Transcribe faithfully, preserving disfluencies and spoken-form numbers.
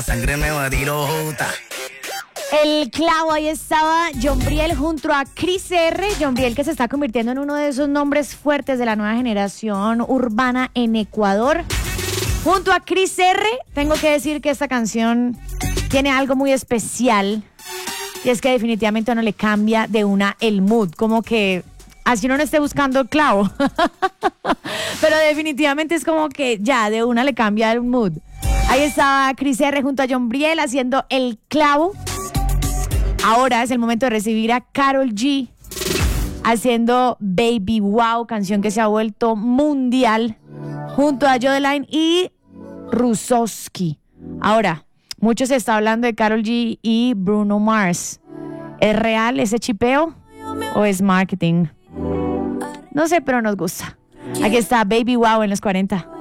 Sangre nueva, tiro jota. El clavo, ahí estaba John Briel junto a Chris R. John Briel, que se está convirtiendo en uno de esos nombres fuertes de la nueva generación urbana en Ecuador. Junto a Chris R, tengo que decir que esta canción tiene algo muy especial. Y es que definitivamente uno le cambia de una el mood. Como que así uno no esté buscando el clavo. Pero definitivamente es como que ya de una le cambia el mood. Ahí estaba Chris R junto a John Briel haciendo El Clavo. Ahora es el momento de recibir a Karol G haciendo Baby Wow, canción que se ha vuelto mundial, junto a Jodeline y Rusowski. Ahora, mucho se está hablando de Karol G y Bruno Mars. ¿Es real ese chipeo o es marketing? No sé, pero nos gusta. Aquí está Baby Wow en los cuarenta.